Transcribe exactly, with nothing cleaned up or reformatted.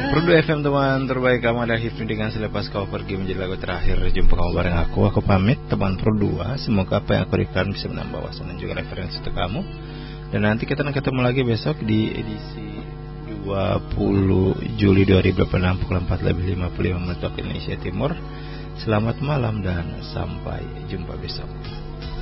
Produk F M teman terbaik kamu ada hit dengan selepas kau pergi menjadi lagu terakhir. Jumpa kamu bareng aku. Aku pamit teman Produa. Semoga apa yang aku berikan bisa menambah wawasan dan juga referensi untuk kamu. Dan nanti kita akan ketemu lagi besok di edisi dua puluh Juli dua ribu delapan belas pukul empat lebih lima puluh lima menit waktu Indonesia Timur. Selamat malam dan sampai jumpa besok.